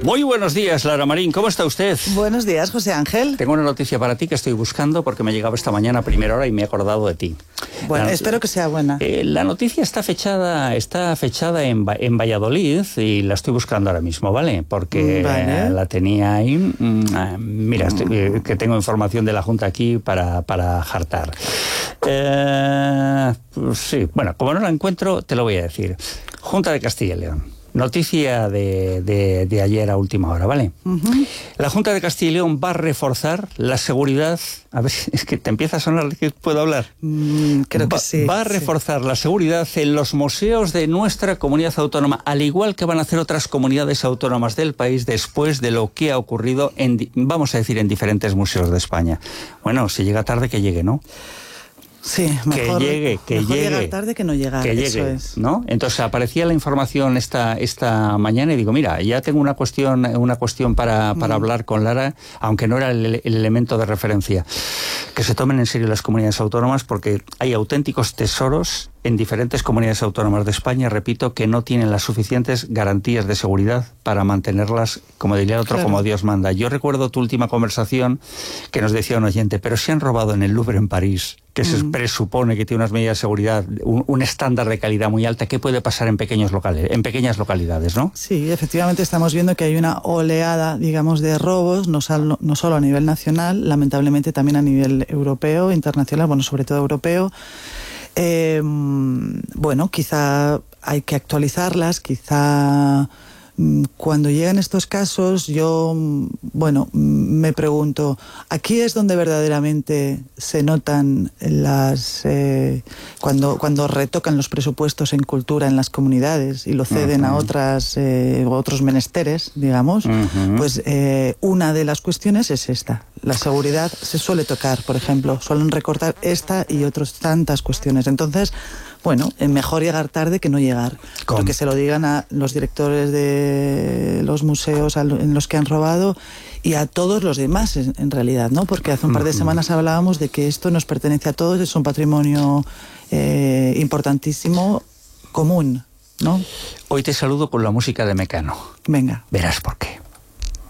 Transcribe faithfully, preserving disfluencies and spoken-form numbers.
Muy buenos días, Lara Marín. ¿Cómo está usted? Buenos días, José Ángel. Tengo una noticia para ti que estoy buscando porque me llegaba esta mañana a primera hora y me he acordado de ti. Bueno, la, espero que sea buena. Eh, la noticia está fechada, está fechada en, en Valladolid y la estoy buscando ahora mismo, ¿vale? Porque vale. la tenía ahí. Mm, mira, estoy, eh, que tengo información de la Junta aquí para, para jartar. Eh, pues sí, bueno, como no la encuentro, te lo voy a decir. Junta de Castilla y León. Noticia de, de, de ayer a última hora, ¿vale? Uh-huh. La Junta de Castilla y León va a reforzar la seguridad. A ver, es que te empieza a sonar que puedo hablar. Mm, creo va, que sí. Va a reforzar sí. la seguridad en los museos de nuestra comunidad autónoma, al igual que van a hacer otras comunidades autónomas del país después de lo que ha ocurrido en, vamos a decir, en diferentes museos de España. Bueno, si llega tarde, que llegue, ¿no? Sí, mejor, que llegue, que mejor llegue. llegar tarde que no llegar, que eso llegue, es. ¿no? Entonces aparecía la información esta, esta mañana y digo, mira, ya tengo una cuestión, una cuestión para, para mm. hablar con Lara, aunque no era el, el elemento de referencia. Que se tomen en serio las comunidades autónomas porque hay auténticos tesoros en diferentes comunidades autónomas de España, repito, que no tienen las suficientes garantías de seguridad para mantenerlas, como diría otro, claro. como Dios manda. Yo recuerdo tu última conversación que nos decía un oyente, pero se han robado en el Louvre en París, que se mm. presupone que tiene unas medidas de seguridad, un, un estándar de calidad muy alta. ¿Qué puede pasar en pequeños locales, en pequeñas localidades, no? Sí, efectivamente estamos viendo que hay una oleada, digamos, de robos, no, sal, no solo a nivel nacional, lamentablemente también a nivel europeo, internacional, bueno, sobre todo europeo. Eh, bueno, quizá hay que actualizarlas, quizá cuando llegan estos casos yo, bueno, me pregunto, aquí es donde verdaderamente se notan las, eh, cuando, cuando retocan los presupuestos en cultura en las comunidades y lo ceden uh-huh. a otras, eh, otros menesteres, digamos, uh-huh. pues eh, una de las cuestiones es esta. La seguridad se suele tocar, por ejemplo, suelen recortar esta y otras tantas cuestiones. Entonces, bueno, mejor llegar tarde que no llegar. ¿Cómo? Que se lo digan a los directores de los museos en los que han robado y a todos los demás, en realidad, ¿no? Porque hace un par de semanas hablábamos de que esto nos pertenece a todos, es un patrimonio eh, importantísimo, común, ¿no? Hoy te saludo con la música de Mecano. Venga. Verás por qué.